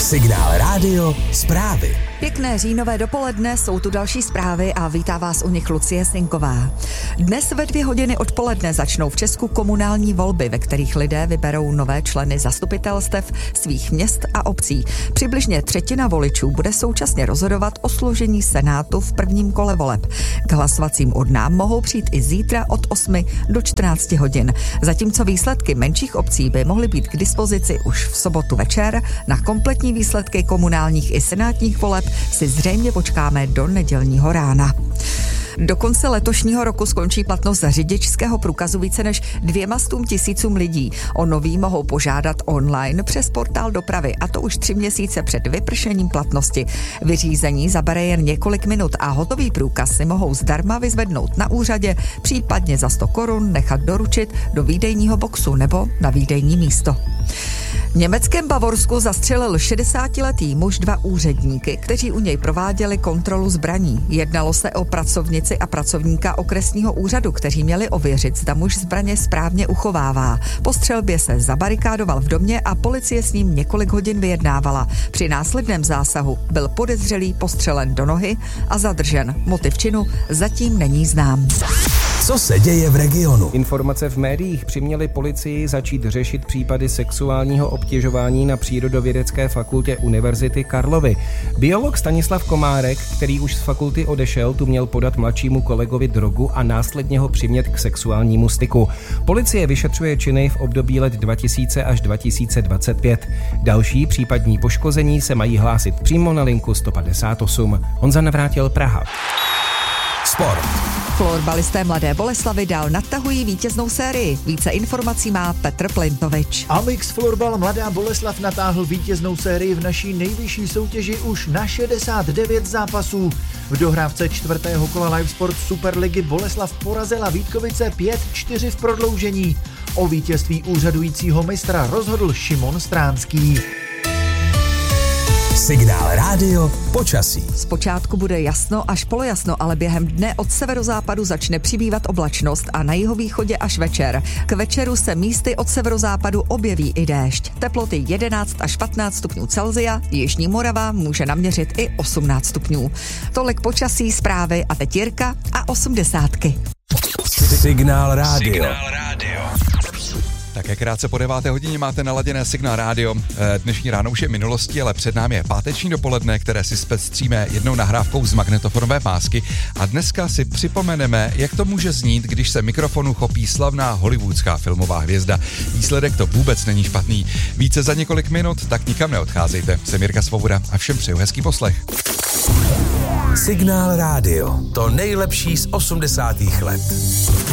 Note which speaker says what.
Speaker 1: Signál Rádio zprávy.
Speaker 2: Pěkné říjnové dopoledne, jsou tu další zprávy a vítá vás u nich Lucie Sinková. Dnes ve 2 hodiny odpoledne začnou v Česku komunální volby, ve kterých lidé vyberou nové členy zastupitelstev svých měst a obcí. Přibližně 1/3 voličů bude současně rozhodovat o složení Senátu v prvním kole voleb. K hlasovacím urnám mohou přijít i zítra od 8 do 14 hodin. Zatímco výsledky menších obcí by mohly být k dispozici už v sobotu večer, na kompletní výsledky komunálních i senátních voleb si zřejmě počkáme do nedělního rána. Do konce letošního roku skončí platnost řidičského průkazu více než 200 000 lidí. O nový mohou požádat online přes portál dopravy, a to už 3 měsíce před vypršením platnosti. Vyřízení zabere jen několik minut a hotový průkaz si mohou zdarma vyzvednout na úřadě, případně za 100 korun nechat doručit do výdejního boxu nebo na výdejní místo. V německém Bavorsku zastřelil 60letý muž 2 úředníky, kteří u něj prováděli kontrolu zbraní. Jednalo se o pracovnici a pracovníka okresního úřadu, kteří měli ověřit, zda muž zbraně správně uchovává. Po střelbě se zabarikádoval v domě a policie s ním několik hodin vyjednávala. Při následném zásahu byl podezřelý postřelen do nohy a zadržen. Motiv činu zatím není znám.
Speaker 1: Co se děje v regionu?
Speaker 3: Informace v médiích přiměly policii začít řešit případy sexuálního obtěžování na Přírodovědecké fakultě Univerzity Karlovy. Biolog Stanislav Komárek, který už z fakulty odešel, tu měl podat mladšímu kolegovi drogu a následně ho přimět k sexuálnímu styku. Policie vyšetřuje činy v období let 2000 až 2025. Další případní poškození se mají hlásit přímo na linku 158. Honza Navrátil, Praha.
Speaker 1: Sport.
Speaker 2: Florbalisté Mladé Boleslavi dál natahují vítěznou sérii. Více informací má Petr Plintovič.
Speaker 4: Amix Florbal Mladá Boleslav natáhl vítěznou sérii v naší nejvyšší soutěži už na 69 zápasů. V dohrávce 4. kola Live Sport Superligy Boleslav porazila Vítkovice 5-4 v prodloužení. O vítězství úřadujícího mistra rozhodl Šimon Stránský.
Speaker 1: Signál Rádio počasí.
Speaker 2: Zpočátku bude jasno až polojasno, ale během dne od severozápadu začne přibývat oblačnost a na jihovýchodě až večer. K večeru se místy od severozápadu objeví i déšť. Teploty 11 až 15 stupňů Celsia, Jižní Morava může naměřit i 18 stupňů. Tolik počasí, zprávy a teď Jirka a 80.
Speaker 1: Signál Rádio.
Speaker 5: Také krátce po 9. hodině máte naladěné Signál Rádio. Dnešní ráno už je minulostí, ale před námi je páteční dopoledne, které si zpestříme jednou nahrávkou z magnetofonové pásky. A dneska si připomeneme, jak to může znít, když se mikrofonu chopí slavná hollywoodská filmová hvězda. Výsledek to vůbec není špatný. Více za několik minut, tak nikam neodcházejte. Jsem Jirka Svoboda a všem přeju hezký poslech.
Speaker 1: Signál Rádio. To nejlepší z 80. let.